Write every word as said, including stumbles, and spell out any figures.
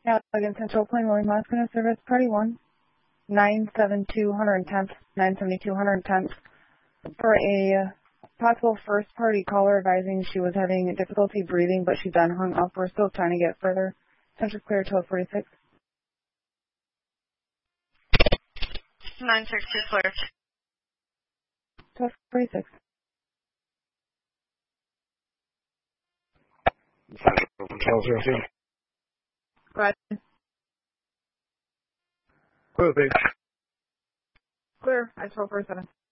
Yeah, again, Central Plain William Hospital Service, Party one, nine seven two one tenth, nine seven two one tenth, for a possible first-party caller advising she was having difficulty breathing, but she then hung up. We're still trying to get further. Central clear, twelve forty-six. nine six two clear. twelve forty-six. Central Control zero two. Go ahead. Clear, please. Clear, I twelve forty-seven.